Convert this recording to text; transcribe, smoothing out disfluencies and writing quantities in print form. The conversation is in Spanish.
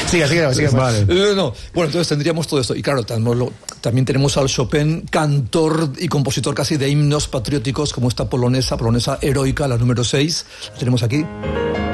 Siga. Vale. No. Bueno, entonces tendríamos todo esto. Y claro, también tenemos al Chopin, cantor y compositor casi de himnos patrióticos, como esta polonesa heroica, la número 6. La tenemos aquí.